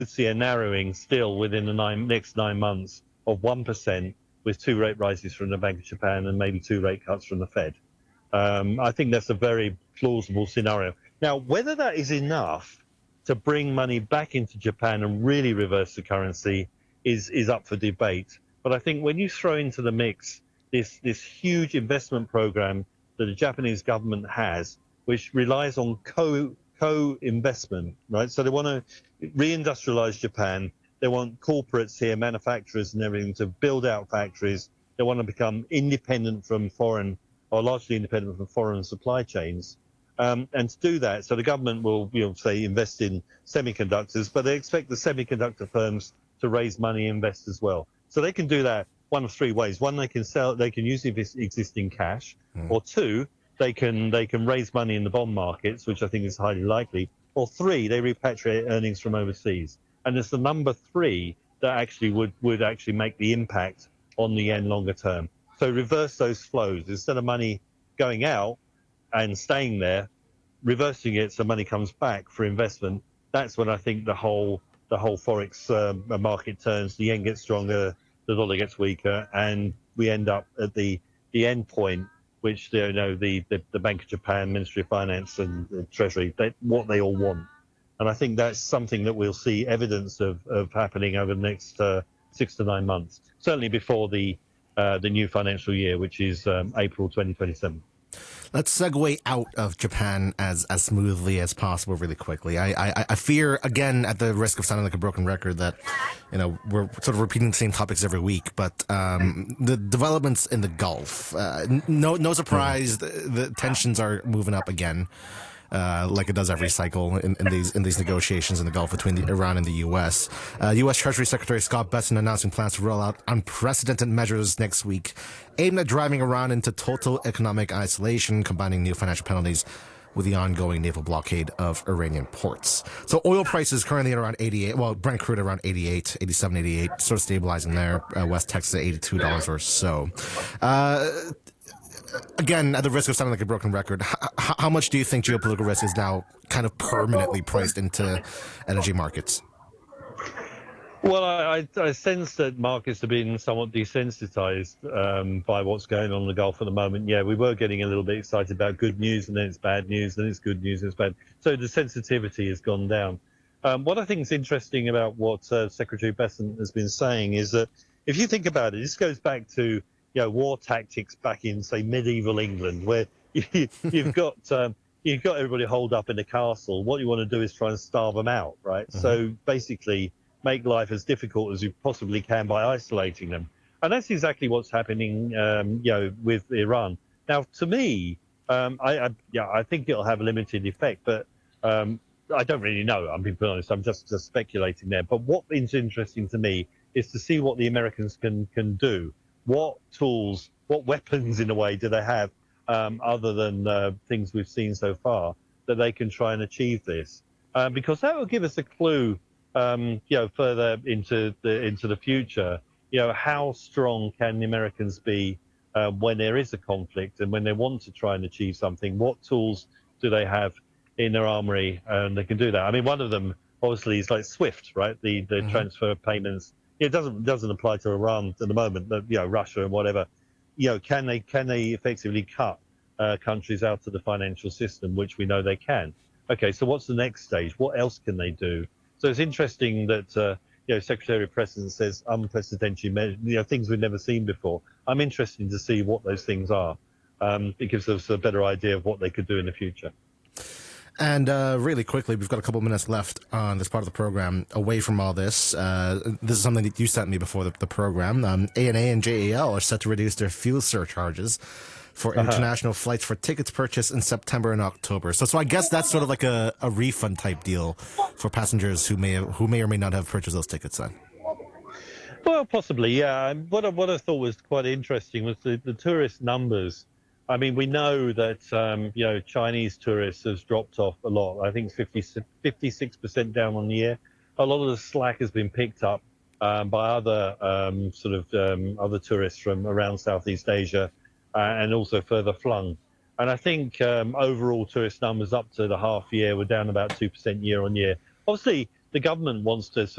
see a narrowing still within the next 9 months of 1%, with 2 rate rises from the Bank of Japan and maybe 2 rate cuts from the Fed. I think that's a very plausible scenario. Now, whether that is enough to bring money back into Japan and really reverse the currency is up for debate. But I think when you throw into the mix this huge investment program that the Japanese government has, which relies on co-investment, right? So they want to reindustrialize Japan. They want corporates here, manufacturers and everything, to build out factories. They want to become independent from foreign, or largely independent from foreign supply chains. And to do that, so the government will, say, invest in semiconductors, but they expect the semiconductor firms to raise money and invest as well. So they can do that one of 3 ways. One, they can use existing cash, or 2, they can raise money in the bond markets, which I think is highly likely, or 3, they repatriate earnings from overseas. And it's the number 3 that actually would actually make the impact on the yen longer term. So reverse those flows. Instead of money going out and staying there, reversing it so money comes back for investment. That's when I think the whole forex market turns. The yen gets stronger, the dollar gets weaker, and we end up at the end point, which the Bank of Japan, Ministry of Finance, and the Treasury, what they all want. And I think that's something that we'll see evidence of happening over the next 6 to 9 months, certainly before the new financial year, which is April 2027. Let's segue out of Japan as smoothly as possible really quickly. I fear, again, at the risk of sounding like a broken record, that we're sort of repeating the same topics every week, but the developments in the Gulf, no surprise, the tensions are moving up again. Like it does every cycle in these negotiations in the Gulf between Iran and the U.S. U.S. Treasury Secretary Scott Bessent announcing plans to roll out unprecedented measures next week aimed at driving Iran into total economic isolation, combining new financial penalties with the ongoing naval blockade of Iranian ports. So oil prices currently at around 88, well, Brent crude around 88, 87, 88, sort of stabilizing there. West Texas at $82 or so. Again, at the risk of sounding like a broken record, how much do you think geopolitical risk is now kind of permanently priced into energy markets? Well, I sense that markets have been somewhat desensitized by what's going on in the Gulf at the moment. Yeah, we were getting a little bit excited about good news, and then it's bad news, then it's good news, and it's bad. So the sensitivity has gone down. What I think is interesting about what Secretary Bessent has been saying is that if you think about it, this goes back to war tactics back in, say, medieval England, where you've got everybody holed up in a castle. What you want to do is try and starve them out, right? Mm-hmm. So basically, make life as difficult as you possibly can by isolating them, and that's exactly what's happening, with Iran. Now, to me, I think it'll have a limited effect, but I don't really know. I'm being honest. I'm just speculating there. But what is interesting to me is to see what the Americans can do. What tools, what weapons, in a way, do they have other than things we've seen so far that they can try and achieve this? Because that will give us a clue, further into the future. How strong can the Americans be when there is a conflict and when they want to try and achieve something? What tools do they have in their armory and they can do that? I mean, one of them obviously is like SWIFT, right? The mm-hmm. transfer of payments. It doesn't apply to Iran at the moment, but Russia and whatever. Can they effectively cut countries out of the financial system, which we know they can? Okay, so what's the next stage? What else can they do? So it's interesting that Secretary of President says unprecedented measures, things we've never seen before. I'm interested to see what those things are. It gives us a better idea of what they could do in the future. And really quickly, we've got a couple of minutes left on this part of the program. Away from all this, this is something that you sent me before the program. ANA and JAL are set to reduce their fuel surcharges for international flights for tickets purchased in September and October. So I guess that's sort of like a refund type deal for passengers who may or may not have purchased those tickets then. Well, possibly, yeah. What I thought was quite interesting was the tourist numbers. I mean, we know that, Chinese tourists has dropped off a lot. I think 56% down on the year. A lot of the slack has been picked up by other other tourists from around Southeast Asia and also further flung. And I think overall tourist numbers up to the half year were down about 2% year on year. Obviously, the government wants to